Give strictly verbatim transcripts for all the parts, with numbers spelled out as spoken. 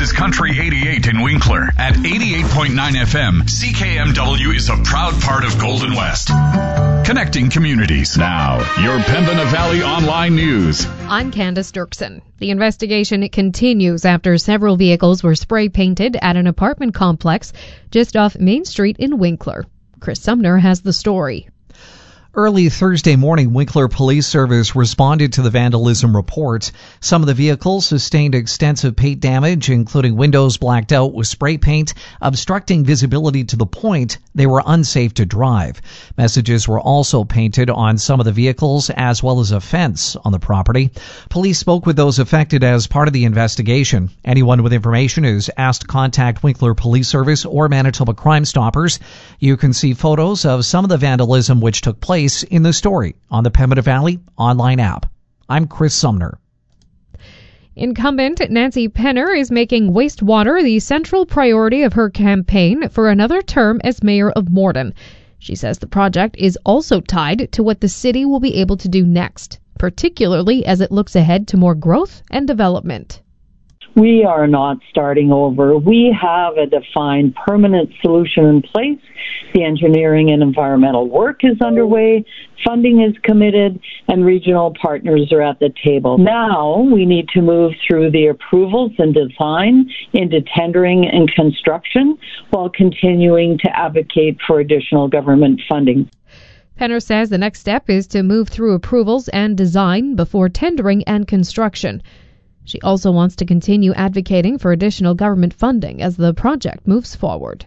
is Country eighty-eight in Winkler. At eighty-eight point nine F M, C K M W is a proud part of Golden West. Connecting communities. Now, your Pembina Valley Online News. I'm Candace Dirksen. The investigation continues after several vehicles were spray painted at an apartment complex just off Main Street in Winkler. Chris Sumner has the story. Early Thursday morning, Winkler Police Service responded to the vandalism report. Some of the vehicles sustained extensive paint damage, including windows blacked out with spray paint, obstructing visibility to the point they were unsafe to drive. Messages were also painted on some of the vehicles, as well as a fence on the property. Police spoke with those affected as part of the investigation. Anyone with information is asked to contact Winkler Police Service or Manitoba Crime Stoppers. You can see photos of some of the vandalism which took place in the story on the Pembina Valley online app. I'm Chris Sumner. Incumbent Nancy Penner is making wastewater the central priority of her campaign for another term as mayor of Morden. She says the project is also tied to what the city will be able to do next, particularly as it looks ahead to more growth and development. We are not starting over. We have a defined permanent solution in place. The engineering and environmental work is underway, funding is committed, and regional partners are at the table. Now we need to move through the approvals and design into tendering and construction while continuing to advocate for additional government funding. Penner says the next step is to move through approvals and design before tendering and construction. She also wants to continue advocating for additional government funding as the project moves forward.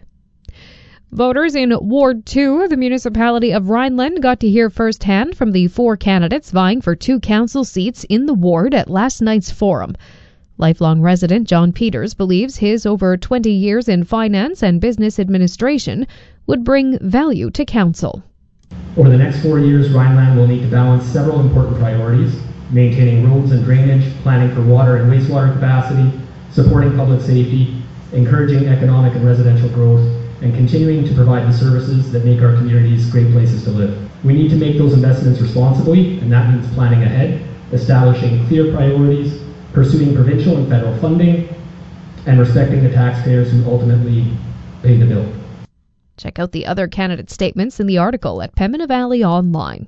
Voters in Ward two of the municipality of Rhineland got to hear firsthand from the four candidates vying for two council seats in the ward at last night's forum. Lifelong resident John Peters believes his over twenty years in finance and business administration would bring value to council. Over the next four years, Rhineland will need to balance several important priorities: maintaining roads and drainage, planning for water and wastewater capacity, supporting public safety, encouraging economic and residential growth, and continuing to provide the services that make our communities great places to live. We need to make those investments responsibly, and that means planning ahead, establishing clear priorities, pursuing provincial and federal funding, and respecting the taxpayers who ultimately pay the bill. Check out the other candidate statements in the article at Pembina Valley Online.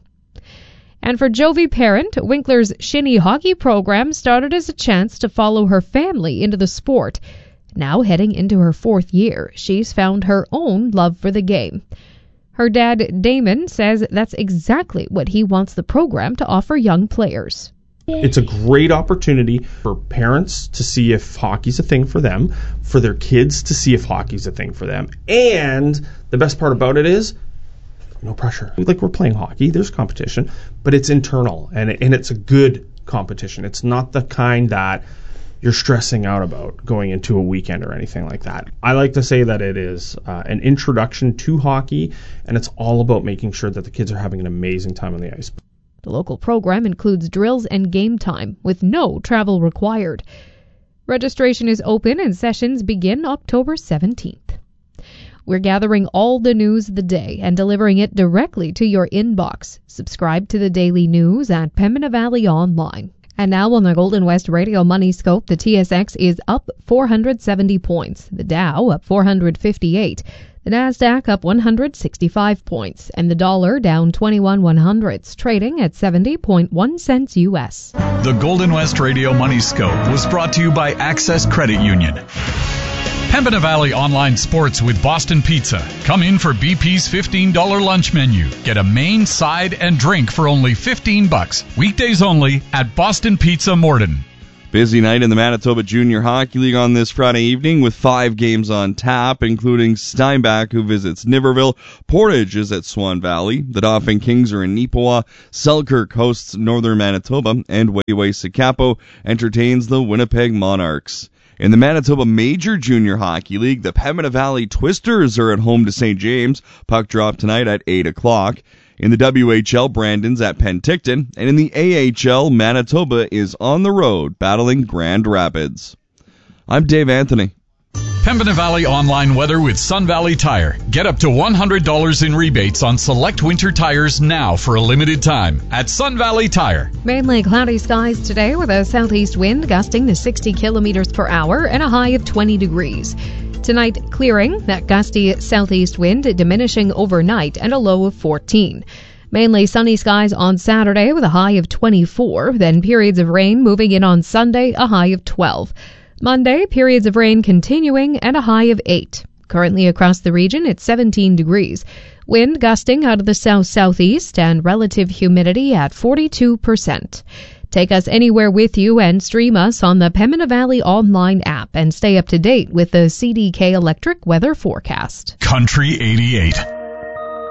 And for Jovi Parent, Winkler's shinny hockey program started as a chance to follow her family into the sport. Now heading into her fourth year, she's found her own love for the game. Her dad, Damon, says that's exactly what he wants the program to offer young players. It's a great opportunity for parents to see if hockey's a thing for them, for their kids to see if hockey's a thing for them. And the best part about it is, no pressure. Like, we're playing hockey, there's competition, but it's internal, and it, and it's a good competition. It's not the kind that you're stressing out about going into a weekend or anything like that. I like to say that it is uh, an introduction to hockey, and it's all about making sure that the kids are having an amazing time on the ice. The local program includes drills and game time, with no travel required. Registration is open and sessions begin October seventeenth. We're gathering all the news of the day and delivering it directly to your inbox. Subscribe to the daily news at Pembina Valley Online. And now on the Golden West Radio Money Scope, the T S X is up four hundred seventy points, the Dow up four hundred fifty-eight, the Nasdaq up one hundred sixty-five points, and the dollar down twenty-one one hundredths, trading at seventy point one cents U S. The Golden West Radio Money Scope was brought to you by Access Credit Union. Pembina Valley Online Sports with Boston Pizza. Come in for B P's fifteen dollars lunch menu. Get a main, side, and drink for only fifteen bucks. Weekdays only at Boston Pizza Morden. Busy night in the Manitoba Junior Hockey League on this Friday evening with five games on tap, including Steinbach, who visits Niverville. Portage is at Swan Valley. The Dauphin Kings are in Neepawa. Selkirk hosts Northern Manitoba, and Wayway-Sikapo entertains the Winnipeg Monarchs. In the Manitoba Major Junior Hockey League, the Pembina Valley Twisters are at home to Saint James. Puck drop tonight at eight o'clock. In the W H L, Brandon's at Penticton. And in the A H L, Manitoba is on the road battling Grand Rapids. I'm Dave Anthony. Pembina Valley online weather with Sun Valley Tire. Get up to one hundred dollars in rebates on select winter tires now for a limited time at Sun Valley Tire. Mainly cloudy skies today with a southeast wind gusting to sixty kilometers per hour and a high of twenty degrees. Tonight, clearing, that gusty southeast wind diminishing overnight and a low of fourteen. Mainly sunny skies on Saturday with a high of twenty-four, then periods of rain moving in on Sunday, a high of twelve. Monday, periods of rain continuing and a high of eight. Currently across the region, it's seventeen degrees. Wind gusting out of the south-southeast and relative humidity at forty-two percent. Take us anywhere with you and stream us on the Pembina Valley online app and stay up to date with the C D K Electric weather forecast. Country eighty-eight.